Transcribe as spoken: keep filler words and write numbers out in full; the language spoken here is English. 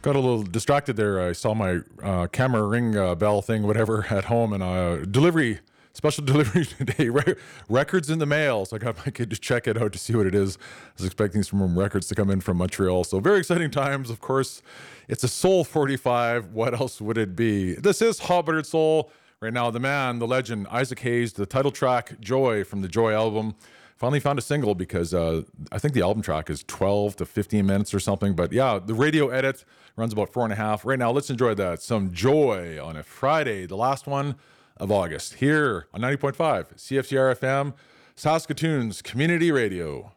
Got a little distracted there. I saw my uh, camera ring uh, bell thing, whatever, at home, and uh, delivery, special delivery today. Re- records in the mail. So I got my kid to check it out to see what it is. I was expecting some records to come in from Montreal. So very exciting times, of course. It's a Soul forty-five. What else would it be? This is Hot Buttered Soul. Right now, the man, the legend, Isaac Hayes, the title track, Joy, from the Joy album. Finally found a single because uh, I think the album track is twelve to fifteen minutes or something. But yeah, the radio edit runs about four and a half. Right now, let's enjoy that. Some Joy on a Friday, the last one of August, here on ninety point five C F C R F M, Saskatoon's Community Radio.